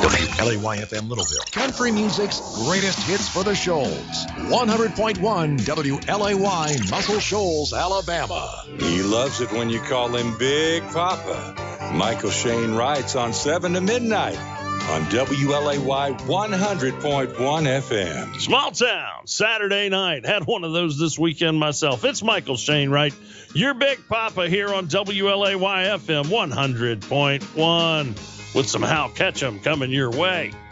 WLAY-FM Littleville. Country music's greatest hits for the Shoals. 100.1 WLAY Muscle Shoals, Alabama. He loves it when you call him Big Papa. Michael Shane writes on 7 to midnight on WLAY 100.1 FM. Small Town, Saturday night. Had one of those this weekend myself. It's Michael Shane Wright, your Big Papa here on WLAY FM 100.1 with some Hal Ketchum coming your way.